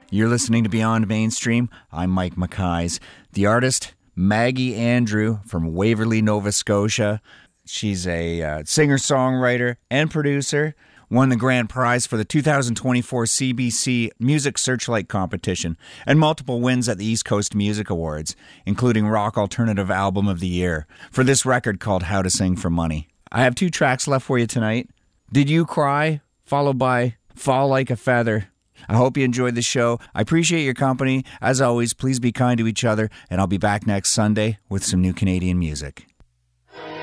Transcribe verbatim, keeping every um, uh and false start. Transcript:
You're listening to Beyond Mainstream. I'm Mike Mackayes. The artist, Maggie Andrew from Waverly, Nova Scotia. She's a uh, singer-songwriter and producer. Won the grand prize for the two thousand twenty-four C B C Music Searchlight Competition and multiple wins at the East Coast Music Awards, including Rock Alternative Album of the Year, for this record called How to Sing for Money. I have two tracks left for you tonight. Did You Cry? Followed by Fall Like a Feather. I hope you enjoyed the show. I appreciate your company. As always, please be kind to each other, and I'll be back next Sunday with some new Canadian music.